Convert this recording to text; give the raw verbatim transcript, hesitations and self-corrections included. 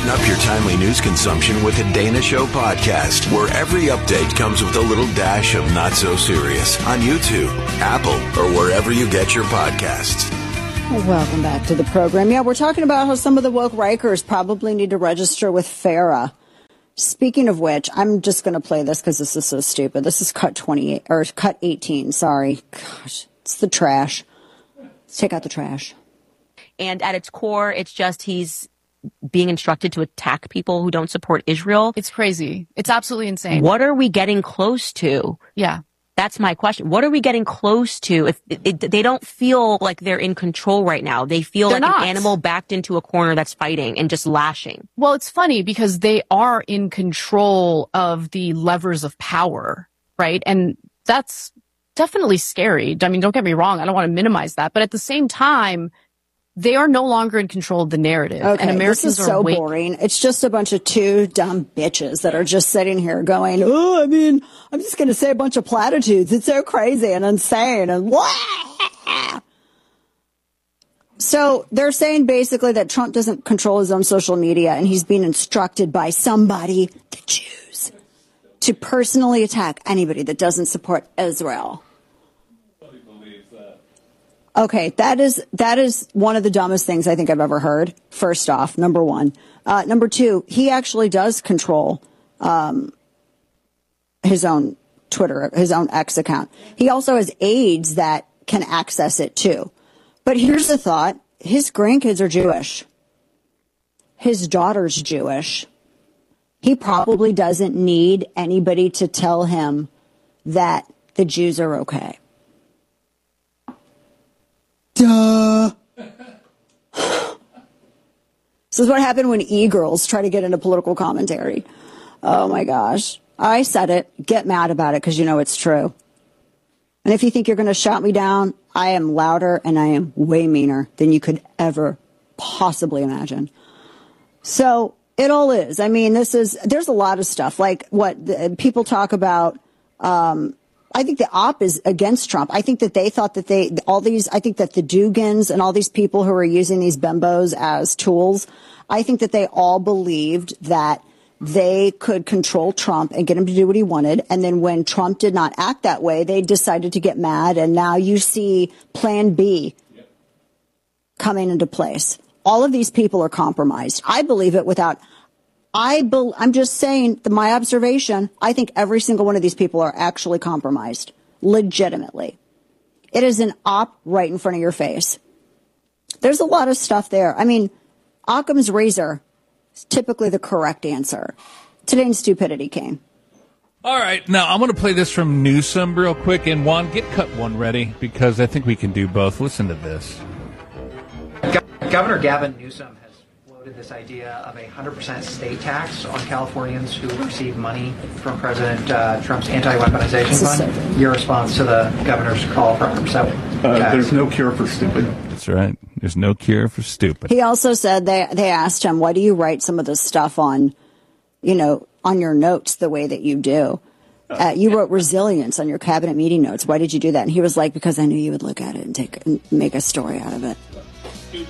Lighten up your timely news consumption with the Dana Show podcast, where every update comes with a little dash of not so serious on YouTube, Apple, or wherever you get your podcasts. Welcome back to the program. Yeah, we're talking about how some of the woke Rikers probably need to register with FARA. Speaking of which, I'm just going to play this because this is so stupid. This is cut twenty-eight or cut eighteen. Sorry. Gosh, it's the trash. Let's take out the trash. And at its core, it's just he's being instructed to attack people who don't support Israel. It's crazy. It's absolutely insane. What are we getting close to? Yeah. That's my question. What are we getting close to? If it, it, they don't feel like they're in control right now. They feel They're like not. an animal backed into a corner that's fighting and just lashing. Well, it's funny because they are in control of the levers of power, right? And that's definitely scary. I mean, don't get me wrong. I don't want to minimize that. But at the same time, they are no longer in control of the narrative. Okay, and Americans this is are so wait- boring. It's just a bunch of two dumb bitches that are just sitting here going, oh, I mean, I'm just going to say a bunch of platitudes. It's so crazy and insane and what? So they're saying basically that Trump doesn't control his own social media and he's being instructed by somebody, the Jews, to personally attack anybody that doesn't support Israel. Okay, that is that is one of the dumbest things I think I've ever heard. First off, number one. Uh, number two, he actually does control um, his own Twitter, his own X account. He also has aides that can access it too. But here's the thought. His grandkids are Jewish. His daughter's Jewish. He probably doesn't need anybody to tell him that the Jews are okay. Duh. This is what happened when e-girls try to get into political commentary. Oh, my gosh. I said it. Get mad about it because you know it's true. And if you think you're going to shout me down, I am louder and I am way meaner than you could ever possibly imagine. So it all is. I mean, this is there's a lot of stuff like what the, people talk about. Um, I think the op is against Trump. I think that they thought that they, all these, I think that the Dugans and all these people who are using these bimbos as tools, I think that they all believed that they could control Trump and get him to do what he wanted. And then when Trump did not act that way, they decided to get mad. And now you see Plan B coming into place. All of these people are compromised. I believe it without I be, I'm just saying, the, my observation, I think every single one of these people are actually compromised, legitimately. It is an op right in front of your face. There's a lot of stuff there. I mean, Occam's razor is typically the correct answer. Today in Stupidity came. All right, now I'm going to play this from Newsom real quick. And Juan, get cut one ready because I think we can do both. Listen to this. Governor Gavin Newsom has floated this idea of a one hundred percent state tax on Californians who receive money from President uh, Trump's anti-weaponization fund. So Your response to the governor's call for one hundred percent uh, There's no cure for stupid. That's right. There's no cure for stupid. He also said they they asked him, why do you write some of this stuff on, you know, on your notes the way that you do? Uh, you wrote resilience on your cabinet meeting notes. Why did you do that? And he was like, because I knew you would look at it and take and make a story out of it.